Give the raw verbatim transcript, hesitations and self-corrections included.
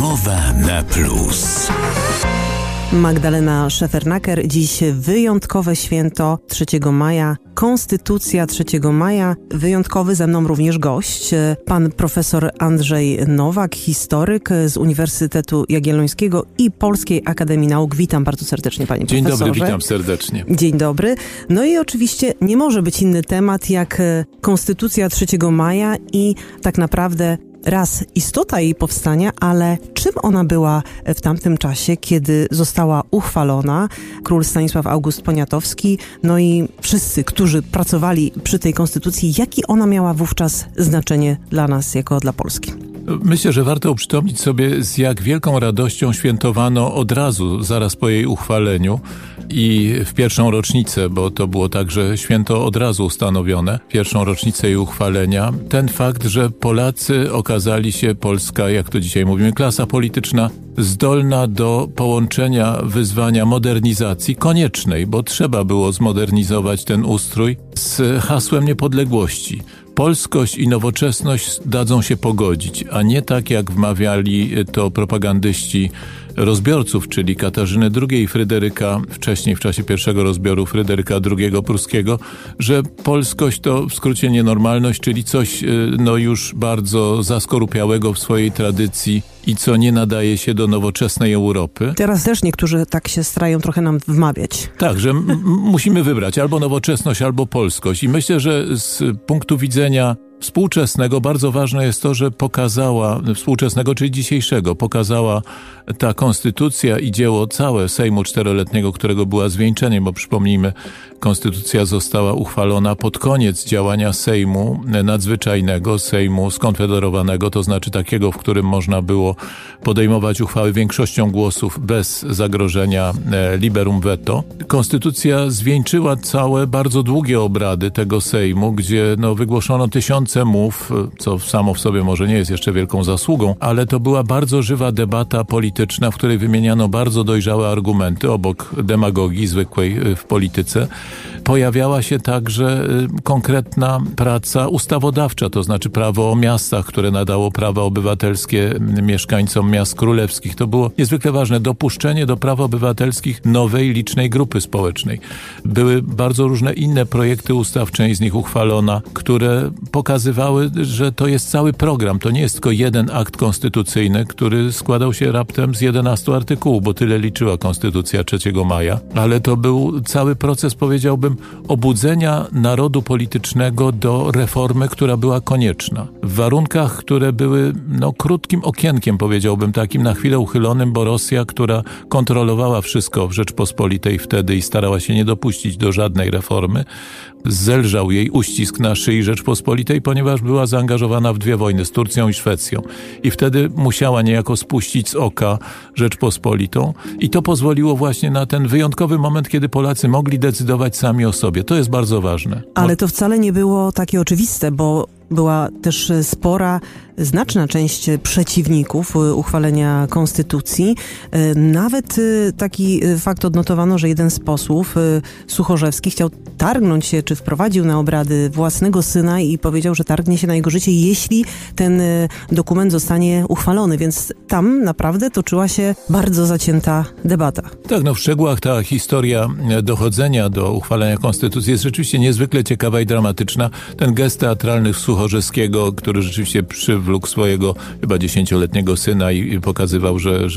Rozmowa na plus. Magdalena Szefernaker. Dziś wyjątkowe święto trzeciego maja. Konstytucja trzeciego maja. Wyjątkowy ze mną również gość. Pan profesor Andrzej Nowak, historyk z Uniwersytetu Jagiellońskiego i Polskiej Akademii Nauk. Witam bardzo serdecznie, panie Dzień profesorze. Dzień dobry, witam serdecznie. Dzień dobry. No i oczywiście nie może być inny temat jak Konstytucja trzeciego maja i tak naprawdę raz istota jej powstania, ale czym ona była w tamtym czasie, kiedy została uchwalona? Król Stanisław August Poniatowski, no i wszyscy, którzy pracowali przy tej konstytucji, jakie ona miała wówczas znaczenie dla nas, jako dla Polski? Myślę, że warto uprzytomnić sobie, z jak wielką radością świętowano od razu, zaraz po jej uchwaleniu i w pierwszą rocznicę, bo to było tak, że święto od razu ustanowione, pierwszą rocznicę jej uchwalenia, ten fakt, że Polacy okazali się, Polska, jak to dzisiaj mówimy, klasa polityczna, zdolna do połączenia wyzwania modernizacji koniecznej, bo trzeba było zmodernizować ten ustrój z hasłem niepodległości. Polskość i nowoczesność dadzą się pogodzić, a nie tak jak wmawiali to propagandyści rozbiorców, czyli Katarzyny drugiej i Fryderyka, wcześniej w czasie pierwszego rozbioru Fryderyka drugiego pruskiego, że polskość to w skrócie nienormalność, czyli coś no już bardzo zaskorupiałego w swojej tradycji i co nie nadaje się do nowoczesnej Europy. Teraz też niektórzy tak się starają trochę nam wmawiać. Tak, że m- musimy wybrać albo nowoczesność, albo polskość. I myślę, że z punktu widzenia współczesnego bardzo ważne jest to, że pokazała, współczesnego, czyli dzisiejszego, pokazała ta konstytucja i dzieło całe Sejmu czteroletniego, którego była zwieńczeniem, bo przypomnijmy, konstytucja została uchwalona pod koniec działania Sejmu nadzwyczajnego, Sejmu skonfederowanego, to znaczy takiego, w którym można było podejmować uchwały większością głosów bez zagrożenia liberum veto. Konstytucja zwieńczyła całe bardzo długie obrady tego Sejmu, gdzie no, wygłoszono tysiące mów, co samo w sobie może nie jest jeszcze wielką zasługą, ale to była bardzo żywa debata polityczna, w której wymieniano bardzo dojrzałe argumenty obok demagogii zwykłej w polityce. Pojawiała się także konkretna praca ustawodawcza, to znaczy prawo o miastach, które nadało prawa obywatelskie mieszkańcom miast królewskich. To było niezwykle ważne, dopuszczenie do praw obywatelskich nowej, licznej grupy społecznej. Były bardzo różne inne projekty ustaw, część z nich uchwalona, które pokazywały, że to jest cały program, to nie jest tylko jeden akt konstytucyjny, który składał się raptem z jedenastu artykułów, bo tyle liczyła Konstytucja trzeciego maja, ale to był cały proces, powiedziałbym, obudzenia narodu politycznego do reformy, która była konieczna. W warunkach, które były no, krótkim okienkiem, powiedziałbym, takim na chwilę uchylonym, bo Rosja, która kontrolowała wszystko w Rzeczpospolitej wtedy i starała się nie dopuścić do żadnej reformy, zelżał jej uścisk na szyi Rzeczpospolitej, ponieważ była zaangażowana w dwie wojny z Turcją i Szwecją. I wtedy musiała niejako spuścić z oka Rzeczpospolitą i to pozwoliło właśnie na ten wyjątkowy moment, kiedy Polacy mogli decydować sami o sobie. To jest bardzo ważne. Ale to wcale nie było takie oczywiste, bo była też spora, znaczna część przeciwników uchwalenia konstytucji. Nawet taki fakt odnotowano, że jeden z posłów, Suchorzewski, chciał targnąć się, czy wprowadził na obrady własnego syna i powiedział, że targnie się na jego życie, jeśli ten dokument zostanie uchwalony. Więc tam naprawdę toczyła się bardzo zacięta debata. Tak, no w szczegółach ta historia dochodzenia do uchwalenia konstytucji jest rzeczywiście niezwykle ciekawa i dramatyczna. Ten gest teatralny Suchorzeskiego, który rzeczywiście przywlókł swojego chyba dziesięcioletniego syna i pokazywał, że